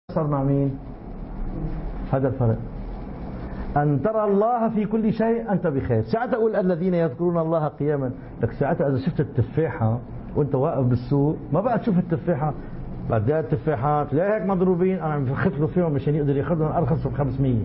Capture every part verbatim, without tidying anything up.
صار مع مين؟ هذا الفرق. أن ترى الله في كل شيء أنت بخير. ساعتها أقول الذين يذكرون الله قياما، لك ساعتها إذا شفت التفاحة وأنت واقف بالسوق ما بقى تشوف التفاحة، بعد التفاحات لا هيك مضروبين أنا عم بخفضوا فيهم مشان يقدر ياخذهم أرخص ب خمسمية.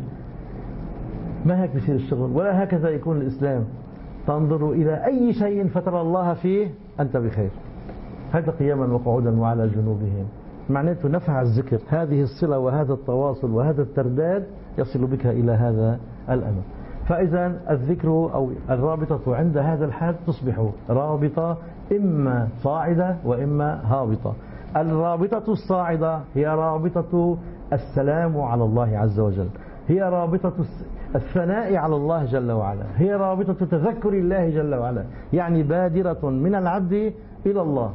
ما هيك بصير الشغل، ولا هكذا يكون الإسلام. تنظر إلى أي شيء فترى الله فيه أنت بخير. هذا قياما وقعودا وعلى جنوبهم، معناته نفع الذكر، هذه الصلة وهذا التواصل وهذا الترداد يصل بك إلى هذا الأمر. فإذا الذكر أو الرابطة عند هذا الحد تصبح رابطة إما صاعدة وإما هابطة. الرابطة الصاعدة هي رابطة السلام على الله عز وجل، هي رابطة الثناء على الله جل وعلا، هي رابطة تذكر الله جل وعلا، يعني بادرة من العبد إلى الله.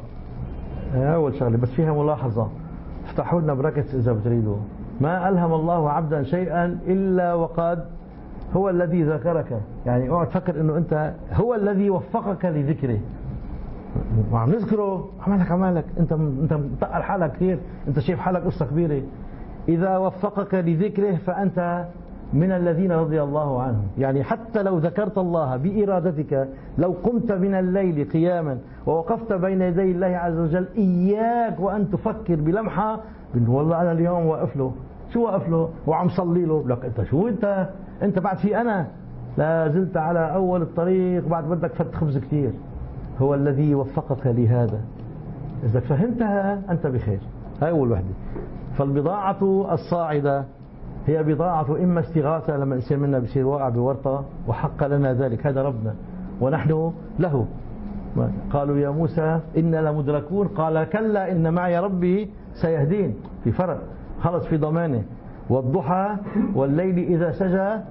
أول شغلة بس فيها ملاحظة، افتحوا لنا براكتس إذا بتريدوا. ما ألهم الله عبدا شيئا إلا وقد هو الذي ذكرك، يعني اوعى تفكر إنه أنت هو الذي وفقك لذكره. وعم نذكره عملك عملك أنت أنت متقل حالك كثير، أنت شايف حالك قصة كبيرة. إذا وفقك لذكره فأنت من الذين رضي الله عنهم. يعني حتى لو ذكرت الله بإرادتك، لو قمت من الليل قياما ووقفت بين يدي الله عز وجل، إياك وأن تفكر بلمحة والله أنا اليوم واقف له. شو واقف له؟ وعم صلي له. لك أنت شو أنت أنت بعد في أنا لا زلت على أول الطريق، بعد بدك فت خبز كثير. هو الذي وفقك لهذا، إذا فهمتها أنت بخير. هاي أول وحدة. فالبضاعة الصاعدة هي بضاعة إما استغاثة، لما الإنسان منا بصير واقع بورطة وحق لنا ذلك، هذا ربنا ونحن له. قالوا يا موسى إنا لمدركون، قال كلا إن معي ربي سيهدين. في فرق، خلص في ضمانه. والضحى والليل إذا سجى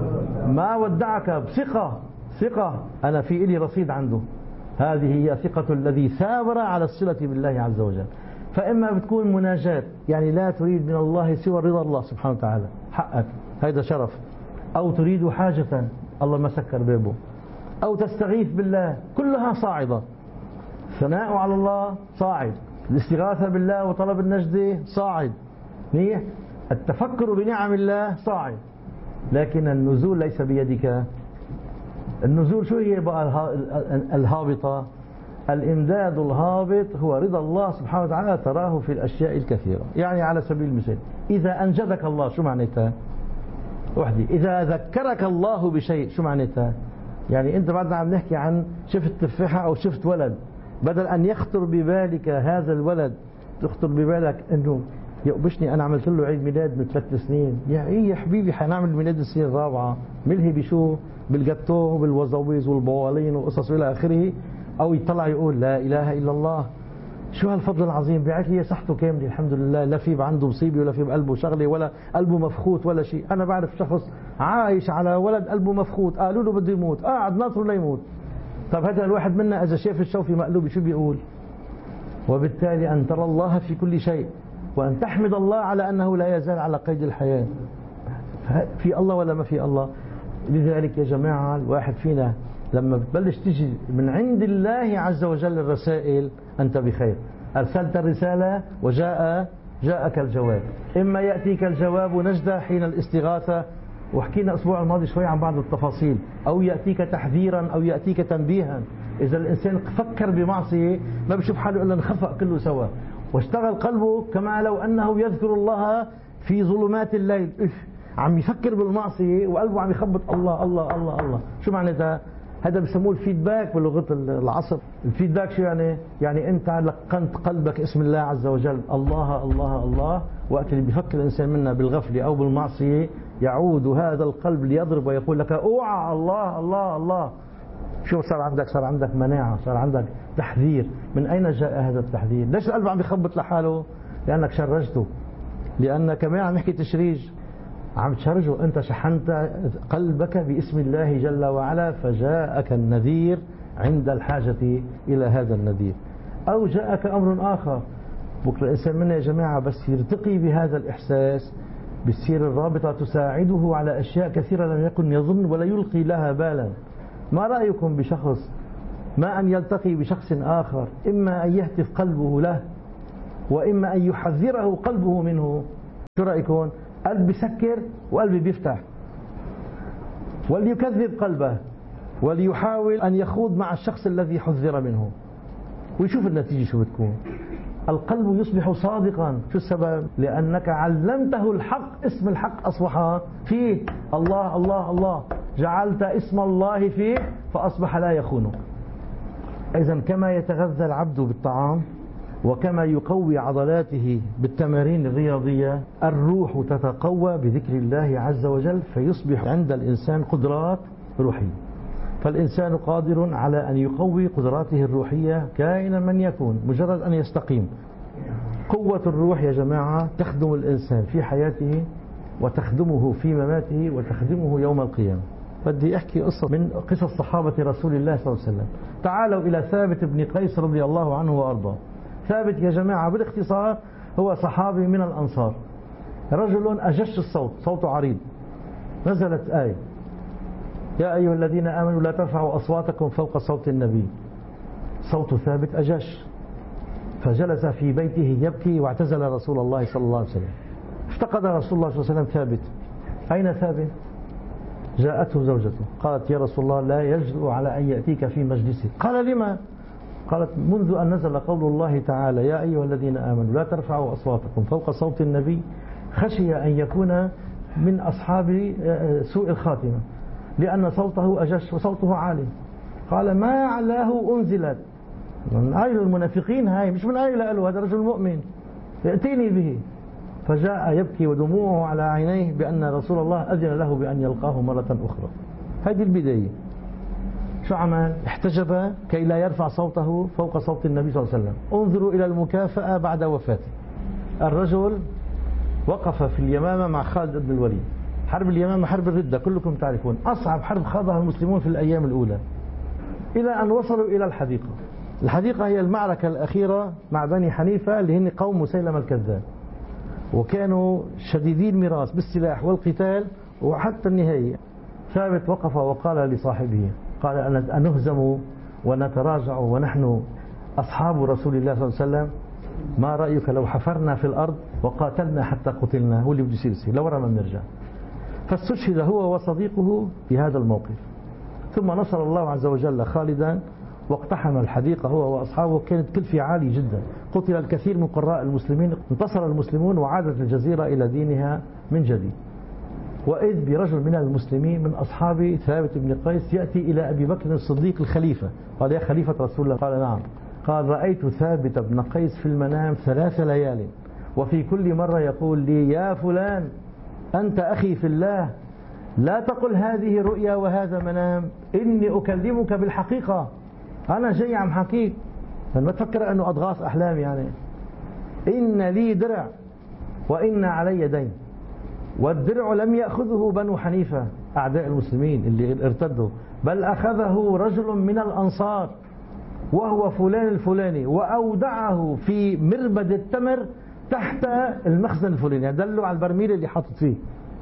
ما ودعك، بثقة ثقة أنا في إلي رصيد عنده. هذه هي ثقة الذي ثابر على الصلة بالله عز وجل. فإما بتكون مناجاة، يعني لا تريد من الله سوى رضا الله سبحانه وتعالى، حقك هذا شرف، أو تريد حاجة الله ما سكر بابه، أو تستغيث بالله، كلها صاعدة. ثناء على الله صاعد، الاستغاثة بالله وطلب النجدة صاعد، منيح. التفكر بنعم الله صاعد. لكن النزول ليس بيدك. النزول شو هي بقى الهابطة؟ الإمداد الهابط هو رضا الله سبحانه وتعالى، تراه في الأشياء الكثيرة. يعني على سبيل المثال إذا أنجدك الله شو معناتها؟ وحدي. إذا ذكرك الله بشيء شو معناتها؟ يعني أنت بعد عم نحكي عن شفت تفاحة أو شفت ولد، بدل أن يخطر ببالك هذا الولد تخطر ببالك أنه يقبشني أنا عملت له عيد ميلاد من ثلاث سنين، يا إيه يا حبيبي حنعمل ميلاد السنة الرابعة، ملهي بشو؟ بالجاتو وبالوزويز والبوالين وقصص إلى آخره. أو يطلع يقول لا إله إلا الله، شو هالفضل العظيم، بعت لي صحته كاملة الحمد لله، لا في عنده مصيبة ولا في بقلبه شغلة ولا قلبه مفخوت ولا شيء. أنا بعرف شخص عايش على ولد قلبه مفخوت، قالوا له بده يموت، قاعد ناطره ليموت. طب هذا الواحد منا إذا شاف الشوفي مقلوب شو بيقول؟ وبالتالي أن ترى الله في كل شيء، وأن تحمد الله على أنه لا يزال على قيد الحياة. في الله ولا ما في الله؟ لذلك يا جماعة الواحد فينا لما بتبلش تجي من عند الله عز وجل الرسائل أنت بخير. أرسلت الرسالة وجاء جاءك الجواب، إما يأتيك الجواب نجدة حين الاستغاثة، وحكينا الأسبوع الماضي شوي عن بعض التفاصيل، أو يأتيك تحذيرا أو يأتيك تنبيها. إذا الإنسان فكر بمعصية ما بيشوف حاله إلا انخفق كله سوا، واشتغل قلبه كما لو أنه يذكر الله في ظلمات الليل، عم يفكر بالمعصية وقلبه عم يخبط الله الله الله الله. شو معناتها؟ هذا بسموه الفيدباك بلغة العصر. الفيدباك شو يعني؟ يعني أنت لقنت قلبك اسم الله عز وجل، الله الله الله. وقت اللي بيفكر الإنسان منا بالغفلة أو بالمعصية يعود هذا القلب ليضرب ويقول لك اوعى الله الله الله. شو صار عندك؟ صار عندك مناعة، صار عندك تحذير. من أين جاء هذا التحذير؟ ليش القلب عم يخبط لحاله؟ لأنك شرجته، لأن كمان عم نحكي تشريج، عم تشرجه. أنت شحنت قلبك باسم الله جل وعلا، فجاءك النذير عند الحاجة إلى هذا النذير. أو جاءك أمر آخر. بكرة الإنسان منا يا جماعة بس يرتقي بهذا الإحساس، بتصير الرابطة تساعده على أشياء كثيرة لم يكن يظن ولا يلقي لها بالا. ما رأيكم بشخص ما أن يلتقي بشخص آخر، إما أن يهتف قلبه له وإما أن يحذره قلبه منه، شو رأيكم؟ قلب بيسكر وقلبي بيفتح. وليكذب قلبه وليحاول أن يخوض مع الشخص الذي حذر منه ويشوف النتيجة شو بتكون. القلب يصبح صادقا. شو السبب؟ لأنك علمته الحق. اسم الحق أصبح فيه. الله الله الله، جعلت اسم الله فيه فأصبح لا يخونك. إذن كما يتغذى العبد بالطعام وكما يقوي عضلاته بالتمارين الرياضية، الروح تتقوى بذكر الله عز وجل، فيصبح عند الإنسان قدرات روحية. فالإنسان قادر على أن يقوي قدراته الروحية كائنا من يكون، مجرد أن يستقيم. قوة الروح يا جماعة تخدم الإنسان في حياته وتخدمه في مماته وتخدمه يوم القيامة. بدي أحكي قصة من قصص صحابة رسول الله صلى الله عليه وسلم. تعالوا إلى ثابت بن قيس رضي الله عنه وأرضاه. ثابت يا جماعة بالاختصار هو صحابي من الأنصار، رجل أجش الصوت، صوته عريض. نزلت آية: يا أيها الذين آمنوا لا ترفعوا أصواتكم فوق صوت النبي. صوت ثابت أجش، فجلس في بيته يبكي واعتزل رسول الله صلى الله عليه وسلم. افتقد رسول الله صلى الله عليه وسلم ثابت. أين ثابت؟ جاءته زوجته قالت: يا رسول الله لا يجرؤ على أن يأتيك في مجلسه. قال: لما؟ قالت: منذ أن نزل قول الله تعالى: يا أيها الذين آمنوا لا ترفعوا أصواتكم فوق صوت النبي، خشي أن يكون من أصحاب سوء الخاتمة لأن صوته أجش وصوته عالي. قال: ما أعلاه أنزلت. من آية المنافقين هاي، مش من آية له، هذا رجل مؤمن، يأتيني به. فجاء يبكي ودموعه على عينيه بأن رسول الله أذن له بأن يلقاه مرة أخرى. هذه البداية. شو عمل؟ احتجب كي لا يرفع صوته فوق صوت النبي صلى الله عليه وسلم. انظروا إلى المكافأة بعد وفاته. الرجل وقف في اليمامة مع خالد بن الوليد. حرب اليمامة حرب الردة كلكم تعرفون، أصعب حرب خاضها المسلمون في الأيام الأولى، إلى أن وصلوا إلى الحديقة. الحديقة هي المعركة الأخيرة مع بني حنيفة اللي هن قوم مسيلمة الكذاب، وكانوا شديدي المراس بالسلاح والقتال وحتى النهاية. ثابت وقف وقال لصاحبه، قال: أن نهزم ونتراجع ونحن أصحاب رسول الله صلى الله عليه وسلم؟ ما رأيك لو حفرنا في الأرض وقاتلنا حتى قتلنا؟ هو اللي بده يصير يصير لورا ما بنرجع. فاستشهد هو وصديقه في هذا الموقف. ثم نصر الله عز وجل خالدا واقتحم الحديقة هو وأصحابه. كانت كلفة عالية جدا، قتل الكثير من قراء المسلمين، انتصر المسلمون وعادت الجزيرة إلى دينها من جديد. وإذ برجل من المسلمين من أصحاب ثابت بن قيس يأتي إلى أبي بكر الصديق الخليفة. قال: يا خليفة رسول الله. قال: نعم. قال: رأيت ثابت بن قيس في المنام ثلاث ليال، وفي كل مرة يقول لي: يا فلان أنت أخي في الله، لا تقل هذه رؤيا وهذا منام، إني أكلمك بالحقيقة، أنا جاي عم حكيك، ما تفكر أنه أضغاث أحلام. يعني إن لي درع وإن علي دين، والدرع لم يأخذه بنو حنيفة أعداء المسلمين اللي ارتدوا، بل أخذه رجل من الأنصار وهو فلان الفلاني، وأودعه في مربد التمر تحت المخزن الفلاني، يعني دلوا على البرميل اللي حاطط فيه.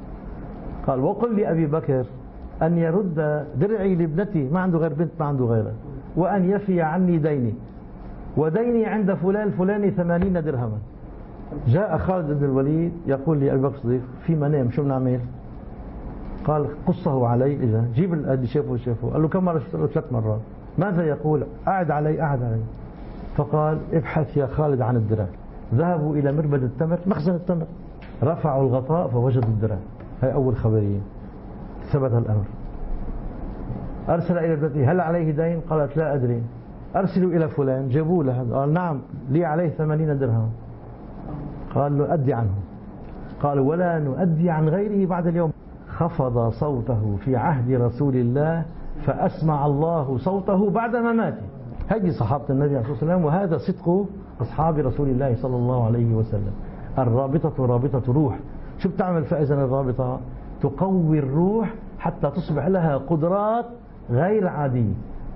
قال: وقل لأبي بكر أن يرد درعي لابنتي، ما عنده غير بنت ما عنده غيرها، وأن يفي عني ديني، وديني عند فلان الفلاني ثمانين درهما. جاء خالد بن الوليد يقول لأبي بكر الصديق: في منام شو بنعمل؟ قال: قصه علي. إذا جيب اللي شافه شافه. قال له: كم مرة؟ شفته ثلاث مرات. ماذا يقول؟ أعد علي أعد علي. فقال: ابحث يا خالد عن الدرع. ذهبوا إلى مربد التمر، مخزن التمر، رفعوا الغطاء فوجدوا الدرع. هي أول خبرية، ثبت الأمر. أرسل إلى ابنته: هل عليه دين؟ قالت: لا أدري. أرسلوا إلى فلان، جابوا له. قال: نعم لي عليه ثمانين درهم. قال له: أدي عنه. قال: ولا نؤدي عن غيره بعد اليوم. خفض صوته في عهد رسول الله فأسمع الله صوته بعد مماته. هذه صحابة النبي عليه الصلاة والسلام، وهذا صدق أصحاب رسول الله صلى الله عليه وسلم. الرابطة رابطة روح. شو بتعمل فإذا الرابطة؟ تقوي الروح حتى تصبح لها قدرات غير عادية.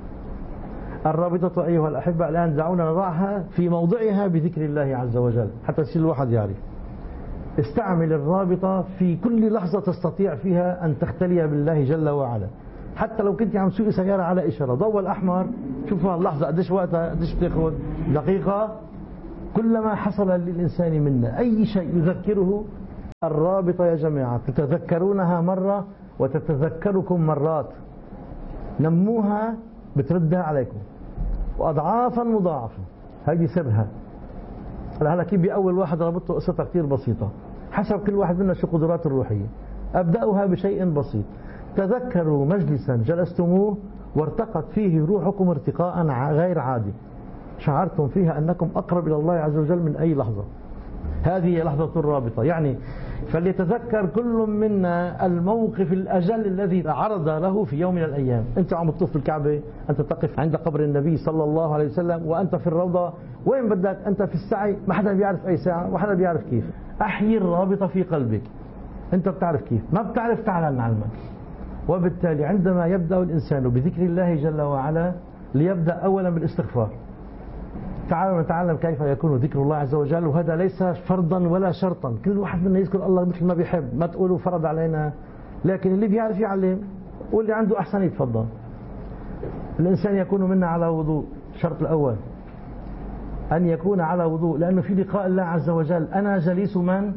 الرابطة أيها الأحبة الآن دعونا نضعها في موضعها بذكر الله عز وجل حتى يصير الواحد يعرف. استعمل الرابطة في كل لحظة تستطيع فيها أن تختلي بالله جل وعلا. حتى لو كنت عم تسوقي سيارة على إشارة ضوء الأحمر، شوفها اللحظة قديش وقتها، قديش بتاخذ دقيقة. كلما حصل للإنسان منا أي شيء يذكره الرابطة يا جماعة تتذكرونها مرة وتتذكركم مرات، نموها بتردها عليكم وأضعافا مضاعفة. هذه سرها. هلا كيف بأول واحد رابطه قصتها كثير بسيطة حسب كل واحد منا شو قدراته الروحية. أبدأها بشيء بسيط. تذكروا مجلسا جلستموه وارتقت فيه روحكم ارتقاء غير عادي، شعرتم فيها أنكم أقرب إلى الله عز وجل من أي لحظة. هذه لحظة الرابطة. يعني فليتذكر كل منا الموقف الأجل الذي عرض له في يوم من الأيام. أنت عم تطوف بالكعبة، أنت تقف عند قبر النبي صلى الله عليه وسلم، وأنت في الروضة، وين بدك أنت في السعي، ما حدا بيعرف أي ساعة وما حدا بيعرف كيف. أحيي الرابطة في قلبك. أنت بتعرف كيف، ما بتعرف تعلن عنك. وبالتالي عندما يبدأ الإنسان بذكر الله جل وعلا ليبدأ أولا بالاستغفار. تعالوا نتعلم كيف يكون ذكر الله عز وجل، وهذا ليس فرضا ولا شرطا. كل واحد منا يذكر الله مثل ما بيحب، ما تقولوا فرض علينا، لكن اللي بيعرف يعلم واللي عنده أحسن يتفضل. الإنسان يكون منا على وضوء. الشرط الأول أن يكون على وضوء، لأنه في لقاء الله عز وجل. أنا جليس من؟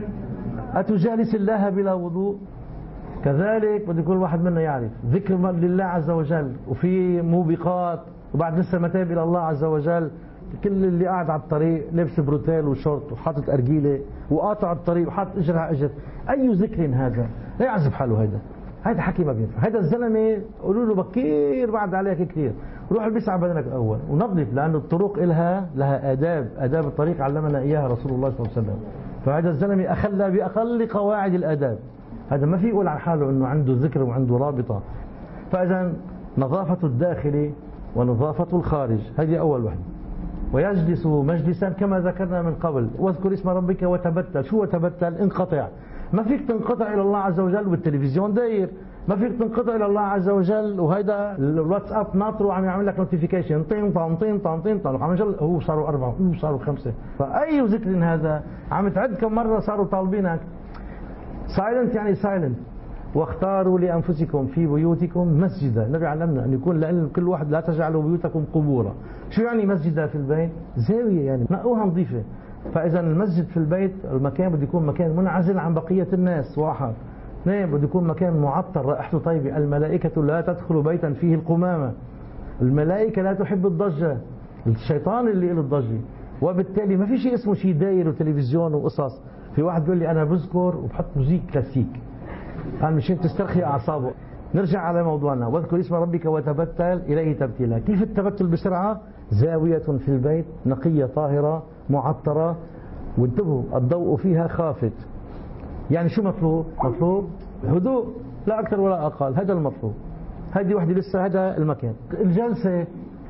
أتجالس الله بلا وضوء؟ كذلك بده كل واحد منا يعرف ذكر لله عز وجل وفي موبقات، وبعد لسه ما تاب إلى الله عز وجل. كل اللي قاعد على الطريق لابس بروتيل وشورت وحاطط أرجيلة وقاطع الطريق وحاطط إجر على إجر، أي ذكر هذا؟ لا يعزب حاله. هذا هذا حكي ما بينفع. هذا الزلمة قولوا له بكير بعد عليك كثير، روح البس على بدنك أول ونظف، لأن الطرق إلها لها آداب. آداب الطريق علمنا إياها رسول الله صلى الله عليه وسلم. فهذا الزلمة أخلى بأقل قواعد الآداب. هذا ما في يقول عن حاله إنه عنده ذكر وعنده رابطة. فإذا نظافة الداخل ونظافة الخارج، هذه أول وحدة. ويجلس مجلسا كما ذكرنا من قبل. واذكر اسم ربك وتبتل. شو وتبتل؟ انقطع. ما فيك تنقطع إلى الله عز وجل والتلفزيون داير، ما فيك تنقطع إلى الله عز وجل وهيدا الواتساب ناطره عم يعمل لك نوتيفيكيشن طين طن طين طن طين طن عم يجل هو صاروا أربعة هو صاروا خمسة. فأي ذكر هذا؟ عم تعد كم مرة صاروا طالبينك. سايلنت يعني سايلنت. واختاروا لأنفسكم في بيوتكم مسجدا. النبي علمنا أن يكون لأن كل واحد لا تجعلوا بيوتكم قبورا. شو يعني مسجدا في البيت؟ زاوية يعني نقوها نظيفة. فإذا المسجد في البيت المكان بده يكون مكان منعزل عن بقية الناس. واحد. اثنين بده يكون مكان معطر رائحته طيبة. الملائكة لا تدخل بيتا فيه القمامة. الملائكة لا تحب الضجة، الشيطان اللي له الضجة. وبالتالي ما في شيء اسمه شيء داير وتلفزيون وقصص. في واحد بيقول لي أنا بذكر وبحط موزيك كلاسيك، قال مشان تسترخي أعصابه. نرجع على موضوعنا. واذكر اسم ربك وتبتل إليه تبتيلا. كيف التبتل بسرعة؟ زاوية في البيت نقية طاهرة معطرة، وانتبهوا الضوء فيها خافت. يعني شو مطلوب؟ مطلوب هدوء لا أكثر ولا أقل. هذا المطلوب. هذه وحدة لسه. هذا المكان. الجلسة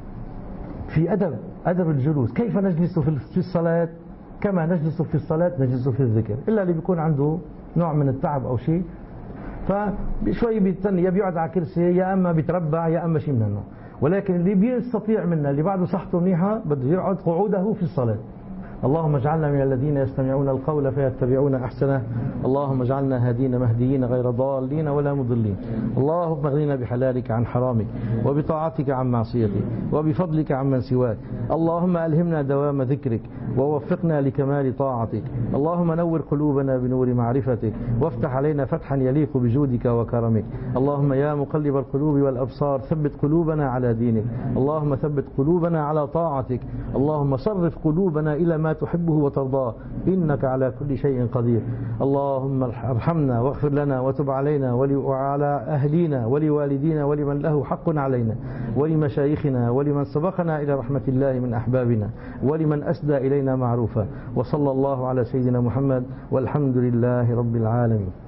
في أدب، أدب الجلوس. كيف نجلس في الصلاة؟ كما نجلس في الصلاة نجلس في الذكر، إلا اللي بيكون عنده نوع من التعب أو شيء، فشوي بيتني يا بيقعد على كرسي يا أما بيتربع يا أما شيء من هالنوع. ولكن اللي بيستطيع منا اللي بعده صحته منيحة بده يقعد قعوده في الصلاة. اللهم اجعلنا من الذين يستمعون القول فيتبعون أحسنه. اللهم اجعلنا هادين مهديين غير ضالين ولا مضلين. اللهم اغننا بحلالك عن حرامك، وبطاعتك عن معصيتك، وبفضلك عمن سواك. اللهم ألهمنا دوام ذكرك، ووفقنا لكمال طاعتك. اللهم نور قلوبنا بنور معرفتك، وافتح علينا فتحا يليق بجودك وكرمك. اللهم يا مقلب القلوب والأبصار ثبت قلوبنا على دينك. اللهم ثبت قلوبنا على طاعتك. اللهم صرف قلوبنا إلى ما تحبه وترضاه، إنك على كل شيء قدير. اللهم ارحمنا واغفر لنا وتب علينا وعلى أهلينا ولوالدينا ولمن له حق علينا، ولمشايخنا ولمن سبقنا إلى رحمة الله من أحبابنا، ولمن أسدى إلينا معروفا. وصلى الله على سيدنا محمد، والحمد لله رب العالمين.